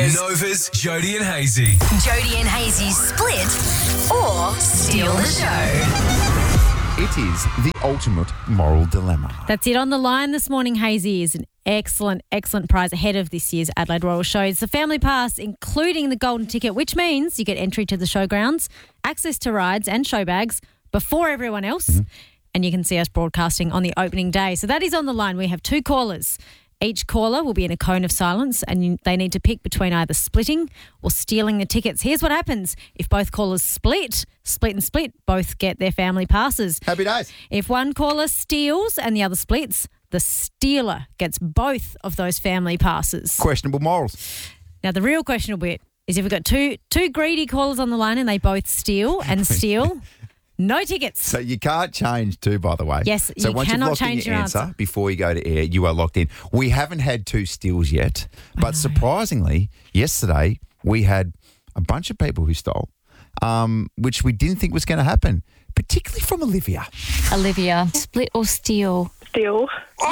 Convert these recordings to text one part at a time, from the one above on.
Nova's Jody and Hazy. Jody and Hazy's Split or Steal the Show. It is the ultimate moral dilemma. That's it. On the line this morning, Hazy, is an excellent prize ahead of this year's Adelaide Royal Show. It's the family pass, including the golden ticket, which means you get entry to the showgrounds, access to rides and show bags before everyone else, and you can see us broadcasting on the opening day. So that is on the line. We have 2 callers. Each caller will be in a cone of silence and they need to pick between either splitting or stealing the tickets. Here's what happens. If both callers split, both get their family passes. Happy days. If one caller steals and the other splits, the stealer gets both of those family passes. Questionable morals. Now, the real questionable bit is if we've got two greedy callers on the line and they both steal, no tickets. So you can't change too, by the way. Yes, so you once cannot you've locked change in your your answer answer. before you go to air, you are locked in. We haven't had 2 steals yet, but surprisingly, yesterday we had a bunch of people who stole, which we didn't think was going to happen, particularly from Olivia. Olivia, split or steal? Steal.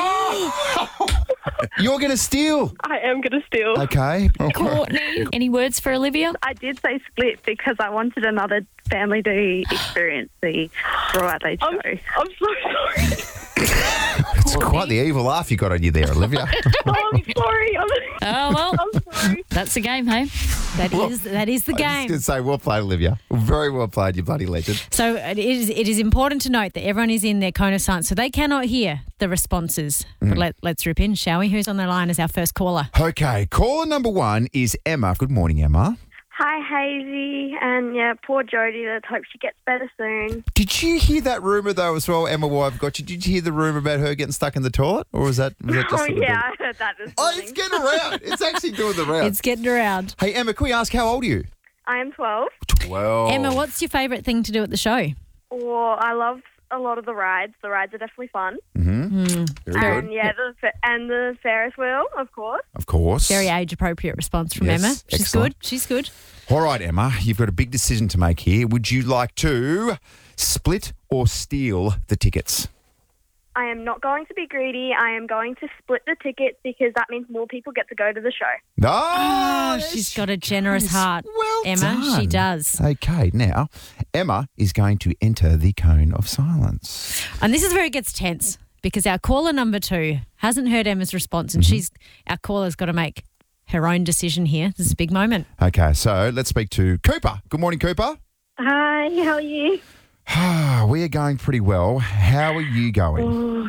You're going to steal. I am going to steal. Okay. Courtney, any words for Olivia? I did say split because I wanted another family to experience the Royal Adelaide show. I'm so sorry. It's quite the evil laugh you got on you there, Olivia. I'm sorry. Oh, well, I'm sorry. that's the game, hey? That is the I was game. going to say, well played, Olivia. Very well played, you bloody legend. So it is important to note that everyone is in their cone of silence, so they cannot hear the responses. But let's rip in, shall we? Who's on the line as our first caller? Okay, caller number 1 is Emma. Good morning, Emma. Hi, Hazy. And yeah, poor Jodie. Let's hope she gets better soon. Did you hear that rumour, though, as well, Emma, while I've got you? Did you hear the rumour about her getting stuck in the toilet? Or was that just... Oh, yeah, I heard that this Oh, morning. it's getting around. It's actually doing the round. It's getting around. Hey, Emma, can we ask how old are you? I am 12. 12. Emma, what's your favourite thing to do at the show? Well, I love a lot of the rides. The rides are definitely fun. Very And good. yeah, the Ferris wheel, of course. Of course. Very age-appropriate response from Yes, Emma. She's excellent. good. She's good. All right, Emma, you've got a big decision to make here. Would you like to split or steal the tickets? I am not going to be greedy. I am going to split the tickets because that means more people get to go to the show. No. Oh, she's got a generous heart. Well Emma, done. she does. Okay, now, Emma is going to enter the cone of silence. And this is where it gets tense because our caller number 2 hasn't heard Emma's response and our caller's got to make her own decision here. This is a big moment. Okay, so let's speak to Cooper. Good morning, Cooper. Hi, how are you? We are going pretty well. How are you going?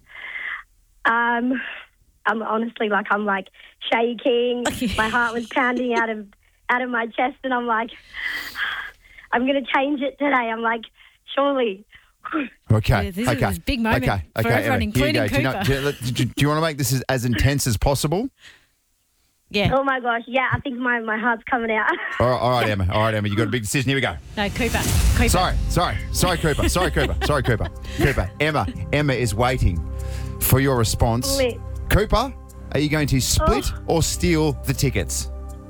I'm honestly I'm shaking. My heart was pounding out of my chest, and I'm like, I'm going to change it today. I'm like, surely. Okay. Yeah, this is okay. a big moment okay. for okay, everyone, Emma, including here you go. Cooper. Do you want to make this as intense as possible? Yeah. Oh my gosh, yeah, I think my heart's coming out. All right, Emma. All right, Emma. You got a big decision. Here we go. No, Cooper. Sorry, Cooper. Sorry, Cooper. Cooper. Emma is waiting for your response. Split. Cooper, are you going to split or steal the tickets?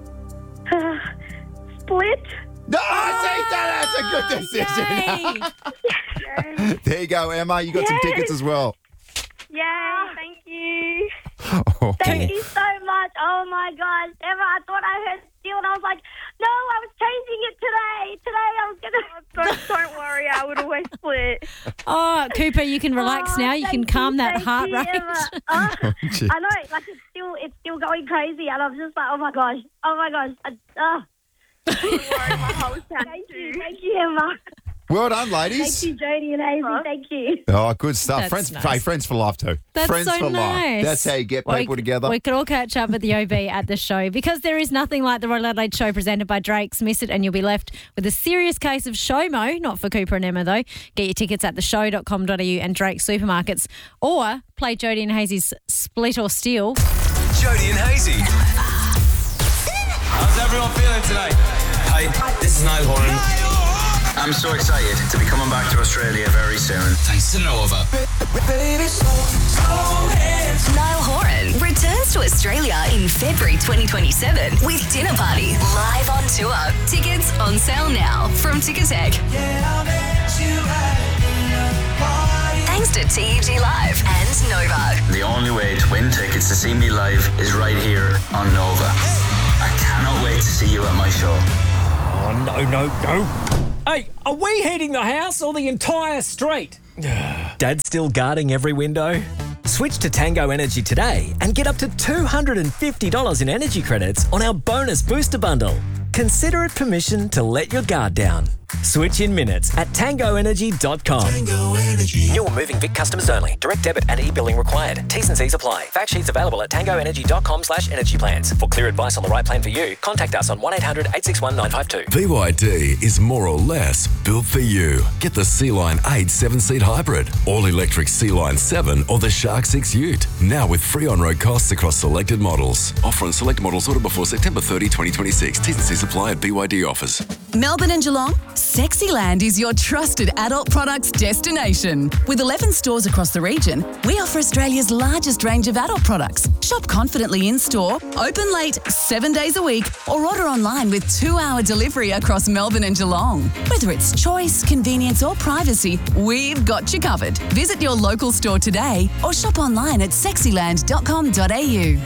Split. No, see, that's a good decision. Yay. There you go, Emma. You got some tickets as well. Yay, thank you. Oh. Thank you so much. Oh my gosh, Emma, I thought I heard steal and I was like, no, I was changing it today. Today I was going to... Don't worry, I would always split. Oh, Cooper, you can relax now. You can calm that thank heart you, rate. Emma. Gee. I know, it's still going crazy, and I'm just like, oh my gosh. Don't worry, my heart was pounding too. Thank you, Emma. Well done, ladies. Thank you, Jodie and Hazy. Thank you. Oh, good stuff. That's Friends, nice. hey, friends for life too. That's friends so for nice. life. That's how you get people together. We could all catch up at the OB at the show because there is nothing like the Royal Adelaide show presented by Drake's. Miss it and you'll be left with a serious case of SHOMO. Not for Cooper and Emma though. Get your tickets at theshow.com.au and Drake supermarkets, or play Jody and Hazy's Split or Steal. Jody and Hazy. How's everyone feeling tonight? Hi, this is Niall Horan. I'm so excited to be coming back to Australia very soon. Thanks to Nova. Niall Horan returns to Australia in February 2027 with Dinner Party live on tour. Tickets on sale now from Ticketek. Thanks to TEG Live and Nova. The only way to win tickets to see me live is right here on Nova. I cannot wait to see you at my show. Oh, no. Hey, are we heating the house or the entire street? Dad's still guarding every window? Switch to Tango Energy today and get up to $250 in energy credits on our bonus booster bundle. Consider it permission to let your guard down. Switch in minutes at tangoenergy.com. Tango Energy. New or moving Vic customers only. Direct debit and e-billing required. T's and C's apply. Fact sheets available at tangoenergy.com/energy plans. For clear advice on the right plan for you, contact us on 1-800-861-952. BYD is more or less built for you. Get the Sea-Line 8 7-seat hybrid, all-electric Sea-Line 7 or the Shark 6 Ute. Now with free on-road costs across selected models. Offer on select models ordered before September 30, 2026. T's and C's apply at BYD offers. Melbourne and Geelong, Sexyland is your trusted adult products destination. With 11 stores across the region, we offer Australia's largest range of adult products. Shop confidently in-store, open late, 7 days a week, or order online with 2-hour delivery across Melbourne and Geelong. Whether it's choice, convenience or privacy, we've got you covered. Visit your local store today or shop online at sexyland.com.au.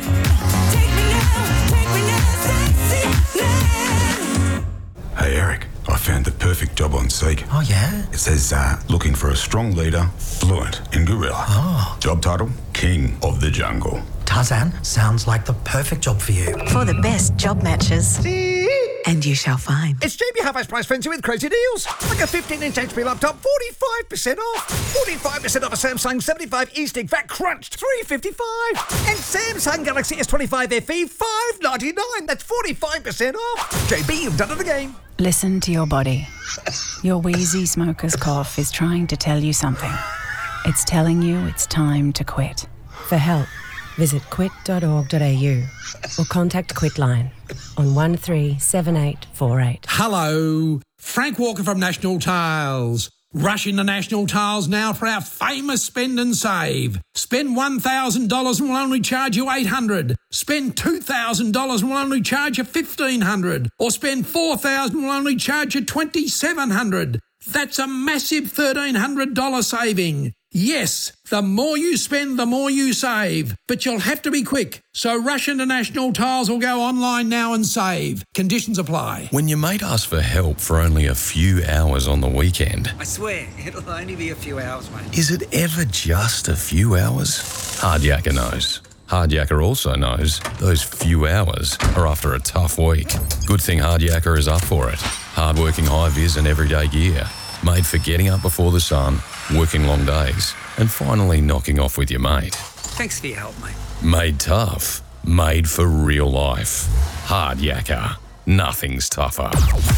Hey Eric, I found the perfect job on Seek. Oh yeah? It says looking for a strong leader, fluent in gorilla. Oh. Job title, King of the Jungle. Tarzan, sounds like the perfect job for you. For the best job matches. And you shall find. It's JB Half-Price Price Frenzy with crazy deals. Like a 15-inch HP laptop, 45% off. 45% off a Samsung 75 E-Stick VAT crunched, $355. And Samsung Galaxy S25 FE, $599. That's 45% off. JB, you've done it again. Listen to your body. Your wheezy smoker's cough is trying to tell you something. It's telling you it's time to quit. For help, visit quit.org.au or contact Quitline on 137848. Hello, Frank Walker from National Tiles. Rush into National Tiles now for our famous spend and save. Spend $1,000 and we'll only charge you $800. Spend $2,000 and we'll only charge you $1,500. Or spend $4,000 and we'll only charge you $2,700. That's a massive $1,300 saving. Yes, the more you spend, the more you save. But you'll have to be quick. So rush into National Tiles or go online now and save. Conditions apply. When your mate asks for help for only a few hours on the weekend, I swear, it'll only be a few hours, mate. is it ever just a few hours? Hardyaker knows. Hardyaker also knows those few hours are after a tough week. Good thing Hardyaker is up for it. Hardworking high-vis and everyday gear. Made for getting up before the sun, working long days, and finally knocking off with your mate. Thanks for your help, mate. Made tough. Made for real life. Hardyaker. Nothing's tougher.